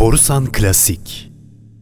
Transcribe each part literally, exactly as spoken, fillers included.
Borusan Klasik.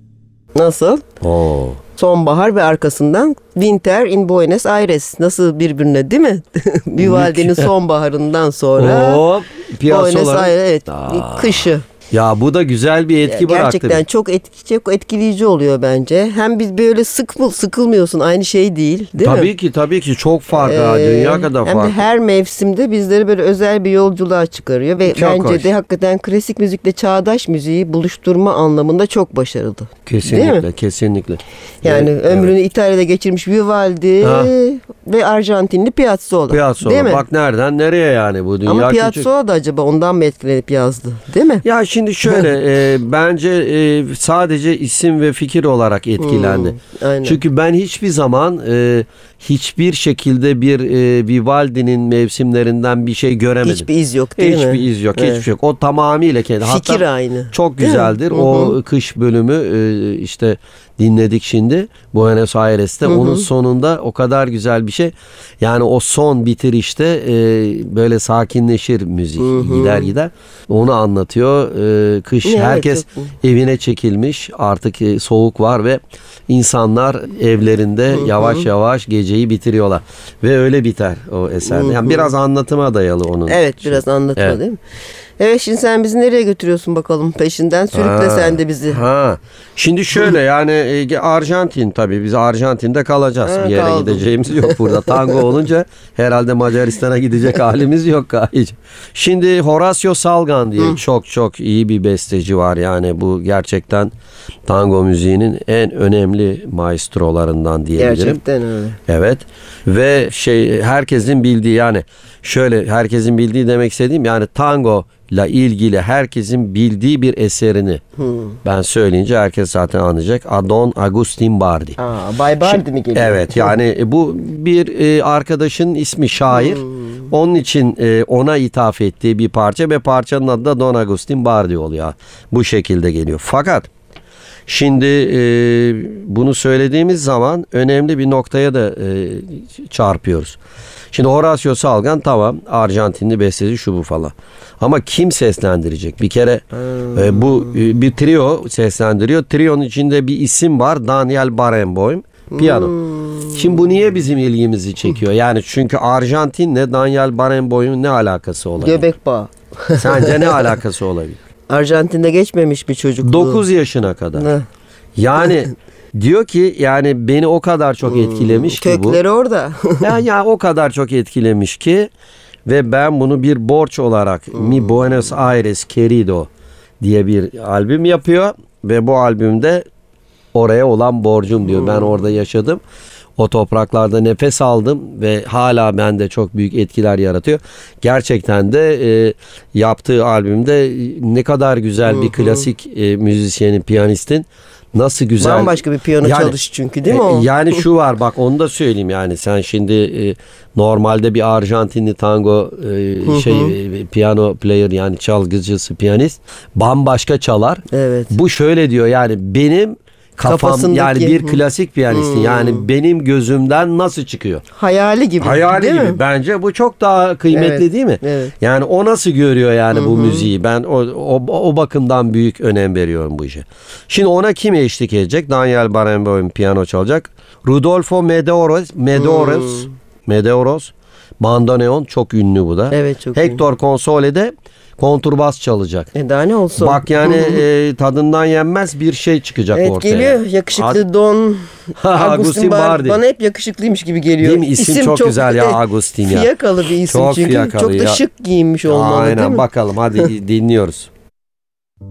Nasıl? Oo. Sonbahar ve arkasından Winter in Buenos Aires. Nasıl birbirine, değil mi? Vivaldi'nin sonbaharından sonra Oo, Buenos piyasalar. Aires, evet, Aa. kışı. Ya bu da güzel bir etki bıraktı. Gerçekten çok etki, çok etkileyici oluyor bence. Hem biz böyle sıkıl, sıkılmıyorsun, aynı şey değil, değil tabii mi? ki tabii ki çok farklı. ha, Ee, Dünya kadar hem de farklı. her mevsimde bizleri böyle özel bir yolculuğa çıkarıyor ve Çok bence hoş. de hakikaten klasik müzikle çağdaş müziği buluşturma anlamında çok başarılı. Değil Kesinlikle, mi? kesinlikle. Yani Evet, ömrünü evet. İtalya'da geçirmiş Vivaldi Ha. ve Arjantinli Piazzolla. Piazzolla. Değil mi? Bak nereden nereye yani bu dünya Ama küçük. Piazzolla da acaba ondan mı etkilenip yazdı? Değil mi? Ya şimdi şöyle e, bence e, sadece isim ve fikir olarak etkilendi. Hmm, aynen. Çünkü ben hiçbir zaman e, hiçbir şekilde bir e, Vivaldi'nin mevsimlerinden bir şey göremedim. Hiçbir iz yok, değil Hiçbir mi? iz yok, Evet. hiçbir şey yok. O tamamıyla kendi. Fikir Hatta aynı. çok Değil mi? güzeldir. Hı O hı. kış bölümü e, işte dinledik şimdi Buenos Aires'te. Hı hı. Onun sonunda o kadar güzel bir şey. Yani o son bitirişte e, böyle sakinleşir müzik. Hı hı. Gider gider. Onu anlatıyor. E, kış Evet, herkes çok- evine çekilmiş. Artık e, soğuk var ve insanlar evlerinde Hı hı. yavaş yavaş geceyi bitiriyorlar. Ve öyle biter o eser. Hı Yani hı. biraz anlatıma dayalı onun. Evet, biraz anlatma, Evet. değil mi? Evet, şimdi sen bizi nereye götürüyorsun bakalım? Peşinden sürükle Ha, sen de bizi. Ha. Şimdi şöyle yani e, Arjantin tabii biz Arjantin'de kalacağız. Ha, bir yere kaldım. gideceğimiz yok burada. Tango olunca herhalde Macaristan'a gidecek halimiz yok gayet. Şimdi Horacio Salgan diye Hı. çok çok iyi bir besteci var. Yani bu gerçekten tango müziğinin en önemli maestrolarından diyebilirim. Gerçekten öyle. Evet ve şey herkesin bildiği yani şöyle herkesin bildiği demek istediğim yani tango ile ilgili herkesin bildiği bir eserini Hı. ben söyleyince herkes zaten anlayacak. Adon Agustin Bardi. Aa, Bay Bardi mi geliyor? Evet yani bu bir e, arkadaşın ismi şair. Onun için e, ona ithaf ettiği bir parça ve parçanın adı da Don Agustin Bardi oluyor. Bu şekilde geliyor. Fakat şimdi e, bunu söylediğimiz zaman önemli bir noktaya da e, çarpıyoruz. Şimdi Horacio Salgan tamam Arjantinli besteci şu bu falan. Ama kim seslendirecek? Bir kere e, bu e, bir trio seslendiriyor. Trionun içinde bir isim var. Daniel Barenboim. Piyano. Şimdi bu niye bizim ilgimizi çekiyor? Yani çünkü Arjantin'le Daniel Barenboim'in ne alakası olabilir? Göbek bağı. Sence ne alakası olabilir? Arjantin'de geçmemiş bir çocukluğu. dokuz yaşına kadar. Ne? Yani diyor ki yani beni o kadar çok etkilemiş ki bu. Kökleri orada. Ya, ya o kadar çok etkilemiş ki ve ben bunu bir borç olarak Mi Buenos Aires Querido diye bir albüm yapıyor ve bu albümde oraya olan borcum diyor. Ben orada yaşadım. O topraklarda nefes aldım ve hala bende çok büyük etkiler yaratıyor. Gerçekten de e, yaptığı albümde ne kadar güzel bir klasik e, müzisyenin, piyanistin nasıl güzel. Bambaşka bir piyano Yani- çalış çünkü, değil mi E, o? Yani şu var bak onu da söyleyeyim yani sen şimdi e, normalde bir Arjantinli tango e, şey e, piyano player yani çalgıcısı piyanist bambaşka çalar. Evet. Bu şöyle diyor yani benim kafam Kafasındaki- yani bir Hı. klasik piyanistin Hmm. yani benim gözümden nasıl çıkıyor? Hayali gibi. Hayali değil gibi. mi? Bence bu çok daha kıymetli Evet, değil mi? evet. Yani o nasıl görüyor yani bu müziği? Ben o, o, o bakımdan büyük önem veriyorum bu işe. Şimdi ona kim eşlik edecek? Daniel Barenboim piyano çalacak. Rudolfo Medeiros, Medeiros, Hmm. Medeiros, bandoneon çok ünlü bu da. Evet, çok Hector Console de konturbas çalacak. E daha ne olsun? Bak yani e, tadından yenmez bir şey çıkacak Evet, ortaya. geliyor yakışıklı Don Agustin Agustin Bardi. Bardi. Bana hep yakışıklıymış gibi geliyor. Değil mi? İsim çok güzel ya, Agustin ya. Fiyakalı bir isim Çok çünkü. fiyakalı Çok da ya. şık giyinmiş olmalı, Aynen değil mi? bakalım hadi dinliyoruz.